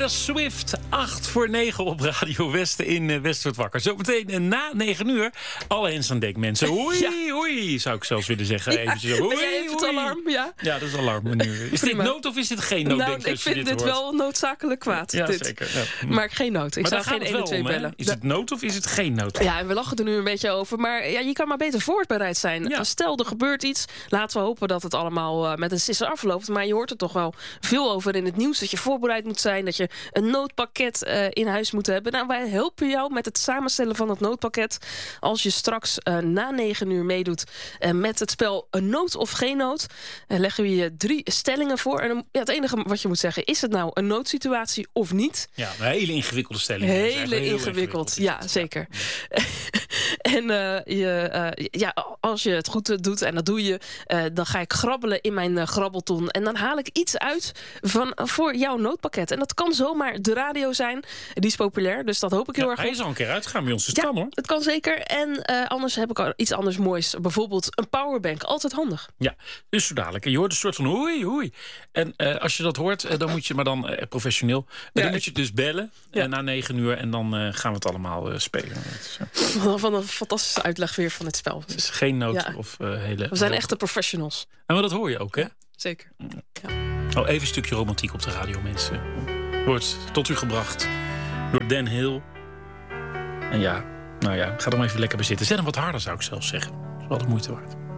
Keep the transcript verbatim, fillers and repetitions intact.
Taylor Swift, acht voor negen op Radio Westen in uh, West wordt wakker. Zometeen uh, na negen uur, alle hens aan dek, mensen. Oei, ja. oei, zou ik zelfs willen zeggen. Ja. Eventjes, oei, Ben jij even het oei. alarm? Ja, ja, dat is alarm nu. Is Prima. dit nood of is dit geen nood? Nou, denk je, ik als je vind dit, dit hoort? wel noodzakelijk kwaad. Ja, dit. zeker. Ja. Maar geen nood. Ik maar zou daar geen gaat het wel eenentwee om, hè? bellen. Is het nood of is het geen nood? Ja, en we lachen er nu een beetje over. Maar ja, je kan maar beter voorbereid zijn. Ja. Stel, er gebeurt iets. Laten we hopen dat het allemaal uh, met een sisser afloopt. Maar je hoort er toch wel veel over in het nieuws. Dat je voorbereid moet zijn. Dat je een noodpakket uh, in huis moet hebben. Nou, wij helpen jou met het samenstellen van het noodpakket. Als je straks uh, na negen uur meedoet uh, met het spel Een Nood of Geen Nood. Uh, leggen we je drie stellingen voor. En uh, ja, het enige wat je moet zeggen. Is het nou een noodsituatie of niet? Ja, een hele ingewikkelde stelling. Hele heel ingewikkeld. ingewikkeld. Ja, zeker. Ja. En uh, je, uh, ja, als je het goed doet, en dat doe je, uh, dan ga ik grabbelen in mijn uh, grabbelton. En dan haal ik iets uit van, uh, voor jouw noodpakket. En dat kan zomaar de radio zijn. Die is populair, dus dat hoop ik heel Ja, erg. hij is al een keer uitgegaan bij ons. Dus het ja, kan, hoor. het kan zeker. En uh, anders heb ik al iets anders moois. Bijvoorbeeld een powerbank. Altijd handig. Ja, dus zo dadelijk. Je hoort een soort van oei, oei. En uh, als je dat hoort, uh, dan moet je maar dan uh, professioneel. Uh, Ja, dan moet je dus bellen ja. uh, na negen uur. En dan uh, gaan we het allemaal uh, spelen. Van een fantastische uitleg weer van het spel. Het is geen nood Ja. of uh, hele... We zijn echte professionals. En maar dat hoor je ook, hè? Ja, zeker. Ja. Oh, even een stukje romantiek op de radio, mensen. Wordt tot u gebracht door Dan Hill. En ja, nou ja, ga er maar even lekker bij zitten. Zet hem wat harder, zou ik zelfs zeggen. Dat is wel de moeite waard.